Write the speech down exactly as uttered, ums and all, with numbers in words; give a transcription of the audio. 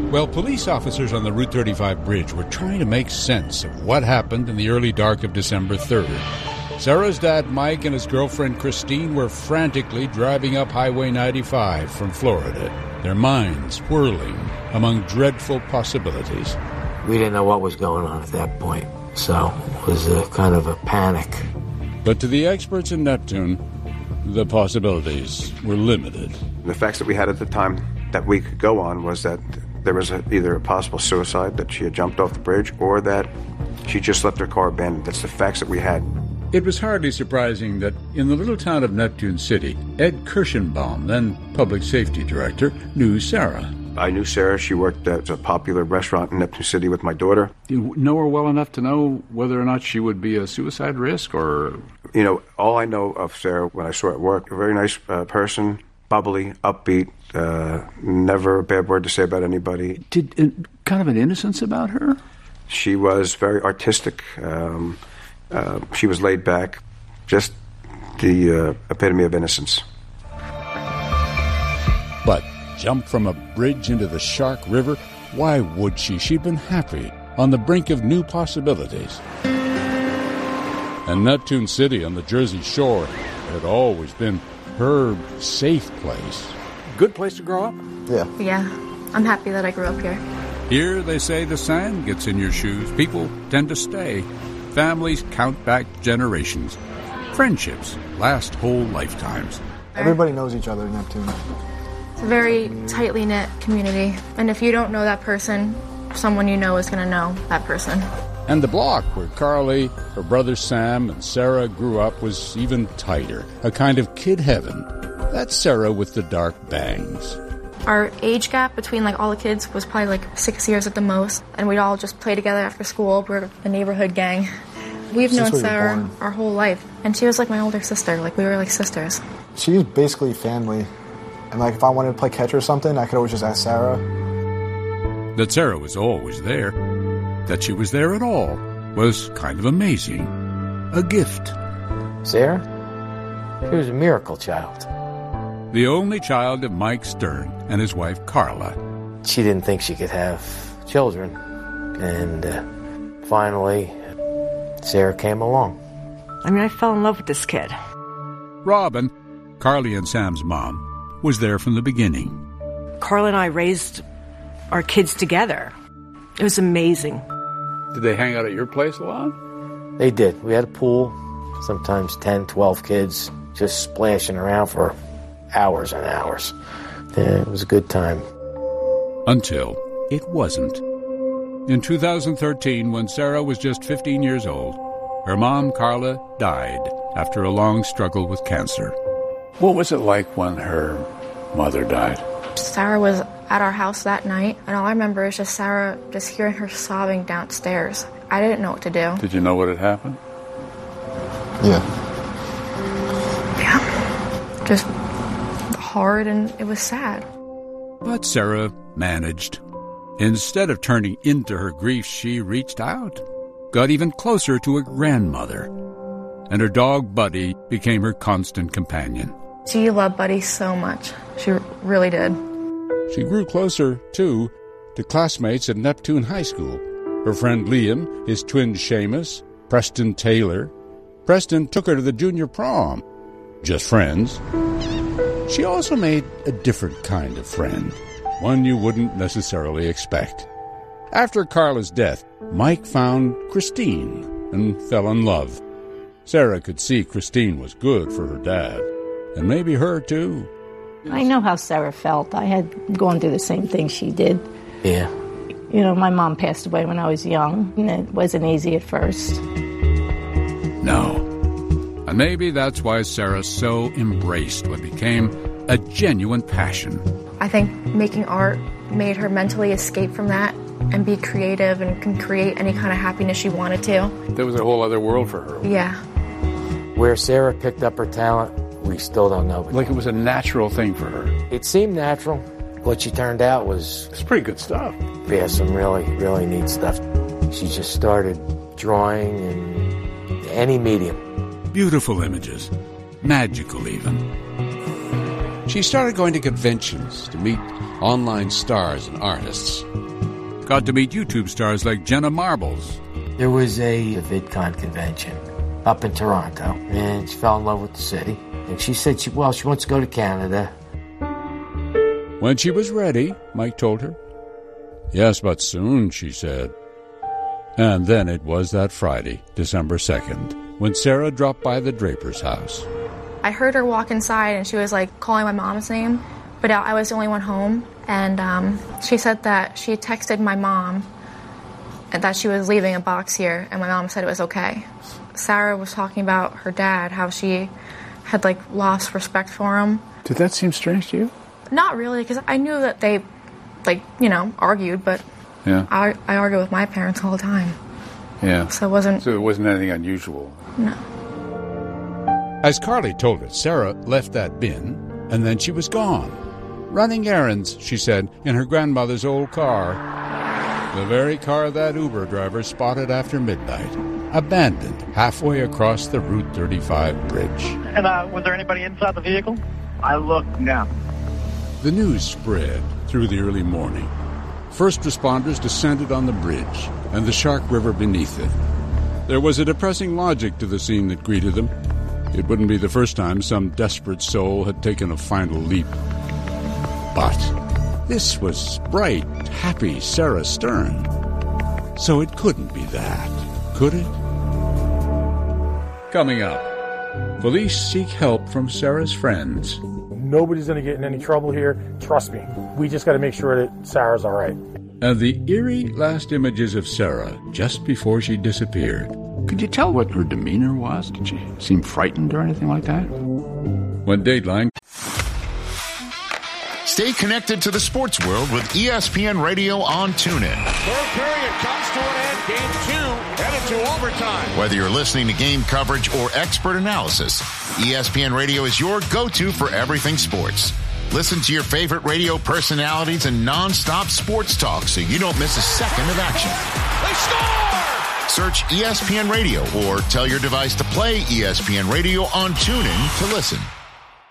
Well, police officers on the Route thirty-five bridge were trying to make sense of what happened in the early dark of December third. Sarah's dad, Mike, and his girlfriend, Christine, were frantically driving up Highway ninety-five from Florida, their minds whirling among dreadful possibilities. We didn't know what was going on at that point, so it was a kind of a panic. But to the experts in Neptune, the possibilities were limited. The facts that we had at the time that we could go on was that there was a, either a possible suicide, that she had jumped off the bridge, or that she just left her car abandoned. That's the facts that we had. It was hardly surprising that in the little town of Neptune City, Ed Kirschenbaum, then public safety director, knew Sarah. I knew Sarah. She worked at a popular restaurant in Neptune City with my daughter. You know her well enough to know whether or not she would be a suicide risk, or... You know, all I know of Sarah when I saw her at work, a very nice uh, person, bubbly, upbeat, uh, never a bad word to say about anybody. Did uh, kind of an innocence about her? She was very artistic. Um, uh, she was laid back, just the uh, epitome of innocence. But jump from a bridge into the Shark River? Why would she? She'd been happy, on the brink of new possibilities. And Neptune City on the Jersey Shore had always been her safe place. Good place to grow up? Yeah. Yeah, I'm happy that I grew up here. Here, they say, the sand gets in your shoes. People tend to stay. Families count back generations. Friendships last whole lifetimes. Everybody knows each other in Neptune. It's a very tightly knit community. And if you don't know that person, someone you know is going to know that person. And the block where Carly, her brother Sam, and Sarah grew up was even tighter. A kind of kid heaven. That's Sarah with the dark bangs. Our age gap between like all the kids was probably like six years at the most. And we'd all just play together after school. We're a neighborhood gang. We've Since known we were Sarah born. our whole life. And she was like my older sister. Like we were like sisters. She's basically family. And like if I wanted to play catch or something, I could always just ask Sarah. That Sarah was always there, that she was there at all, was kind of amazing. A gift. Sarah? She was a miracle child. The only child of Mike Stern and his wife Carla. She didn't think she could have children. And uh, finally, Sarah came along. I mean, I fell in love with this kid. Robin, Carly and Sam's mom, was there from the beginning. Carla and I raised our kids together. It was amazing. Did they hang out at your place a lot? They did. We had a pool, sometimes ten, twelve kids just splashing around for hours and hours. Yeah, it was a good time. Until it wasn't. In two thousand thirteen, when Sarah was just fifteen years old, her mom, Carla, died after a long struggle with cancer. What was it like when her mother died? Sarah was at our house that night, and all I remember is just Sarah, just hearing her sobbing downstairs. I didn't know what to do. Did you know what had happened? Yeah. Yeah. Just hard, and it was sad. But Sarah managed. Instead of turning into her grief, she reached out, got even closer to her grandmother, and her dog Buddy became her constant companion. She loved Buddy so much. She really did. She grew closer, too, to classmates at Neptune High School. Her friend Liam, his twin Seamus, Preston Taylor. Preston took her to the junior prom. Just friends. She also made a different kind of friend, one you wouldn't necessarily expect. After Carla's death, Mike found Christine and fell in love. Sarah could see Christine was good for her dad, and maybe her too. I know how Sarah felt. I had gone through the same thing she did. Yeah. You know, my mom passed away when I was young, and it wasn't easy at first. No. And maybe that's why Sarah so embraced what became a genuine passion. I think making art made her mentally escape from that and be creative and can create any kind of happiness she wanted to. There was a whole other world for her. Yeah. Where Sarah picked up her talent, we still don't know. Like it was a natural thing for her. It seemed natural. What she turned out was... It's pretty good stuff. Yeah, some really, really neat stuff. She just started drawing in any medium. Beautiful images. Magical, even. She started going to conventions to meet online stars and artists. Got to meet YouTube stars like Jenna Marbles. There was a, a VidCon convention up in Toronto, and she fell in love with the city. And she said, she, well, she wants to go to Canada. When she was ready, Mike told her. Yes, but soon, she said. And then it was that Friday, December second, when Sarah dropped by the Draper's house. I heard her walk inside, and she was, like, calling my mom's name, but I was the only one home. And um, she said that she texted my mom and that she was leaving a box here, and my mom said it was okay. Sarah was talking about her dad, how she had, like, lost respect for him. Did that seem strange to you? Not really, because I knew that they, like, you know, argued, but yeah. I, I argue with my parents all the time. Yeah. So it wasn't... So it wasn't anything unusual? No. As Carly told us, Sarah left that bin, and then she was gone. Running errands, she said, in her grandmother's old car. The very car that Uber driver spotted after midnight, abandoned halfway across the Route thirty-five bridge. And uh, was there anybody inside the vehicle? I looked, no. The news spread through the early morning. First responders descended on the bridge and the Shark River beneath it. There was a depressing logic to the scene that greeted them. It wouldn't be the first time some desperate soul had taken a final leap. But this was bright, happy Sarah Stern. So it couldn't be that, could it? Coming up, police seek help from Sarah's friends. Nobody's going to get in any trouble here. Trust me. We just got to make sure that Sarah's all right. And the eerie last images of Sarah just before she disappeared. Could you tell what her demeanor was? Did she seem frightened or anything like that? When Dateline... Stay connected to the sports world with E S P N Radio on TuneIn. Third period comes to an end. Game two headed to overtime. Whether you're listening to game coverage or expert analysis, E S P N Radio is your go-to for everything sports. Listen to your favorite radio personalities and non-stop sports talk so you don't miss a second of action. They score! Search E S P N Radio or tell your device to play E S P N Radio on TuneIn to listen.